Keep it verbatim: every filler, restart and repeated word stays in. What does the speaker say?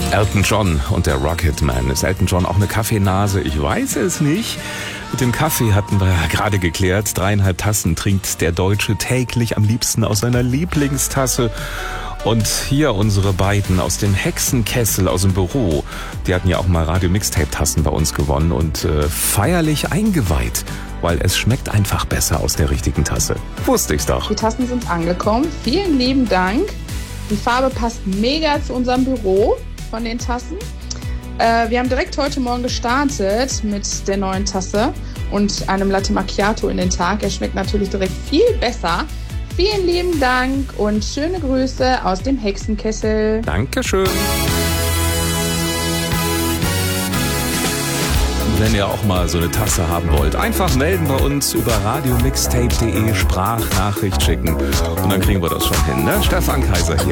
Elton John und der Rocketman. Ist Elton John auch eine Kaffeenase? Ich weiß es nicht. Mit dem Kaffee hatten wir ja gerade geklärt. Dreieinhalb Tassen trinkt der Deutsche täglich, am liebsten aus seiner Lieblingstasse. Und hier unsere beiden aus dem Hexenkessel aus dem Büro. Die hatten ja auch mal Radio-Mixtape-Tassen bei uns gewonnen und äh, feierlich eingeweiht, weil es schmeckt einfach besser aus der richtigen Tasse. Wusste ich's doch. Die Tassen sind angekommen. Vielen lieben Dank. Die Farbe passt mega zu unserem Büro von den Tassen. Äh, wir haben direkt heute Morgen gestartet mit der neuen Tasse und einem Latte Macchiato in den Tag. Er schmeckt natürlich direkt viel besser. Vielen lieben Dank und schöne Grüße aus dem Hexenkessel. Dankeschön. Wenn ihr auch mal so eine Tasse haben wollt, einfach melden bei uns über radiomixtape punkt de, Sprachnachricht schicken und dann kriegen wir das schon hin, ne? Stefan Kaiser hier.